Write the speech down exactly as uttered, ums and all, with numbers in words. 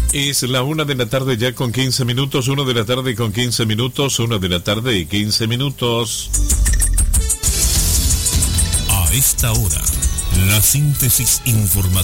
Es la una de la tarde ya con quince minutos, una de la tarde con quince minutos, una de la tarde y quince minutos. A esta hora, la síntesis informativa